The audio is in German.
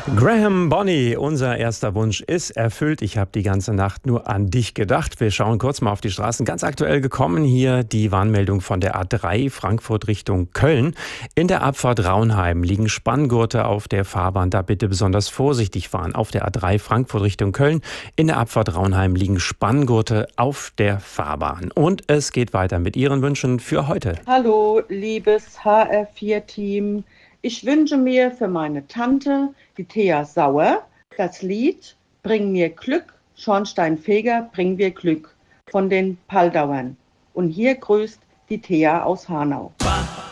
Graham Bonney, unser erster Wunsch ist erfüllt. Ich habe die ganze Nacht nur an dich gedacht. Wir schauen kurz mal auf die Straßen. Ganz aktuell gekommen hier die Warnmeldung von der A3 Frankfurt Richtung Köln. In der Abfahrt Raunheim liegen Spanngurte auf der Fahrbahn. Da bitte besonders vorsichtig fahren. Auf der A3 Frankfurt Richtung Köln. In der Abfahrt Raunheim liegen Spanngurte auf der Fahrbahn. Und es geht weiter mit Ihren Wünschen für heute. Hallo, liebes HR4-Team. Ich wünsche mir für meine Tante, die Thea Sauer, das Lied Bring mir Glück, Schornsteinfeger, bring mir Glück von den Paldauern. Und hier grüßt die Thea aus Hanau.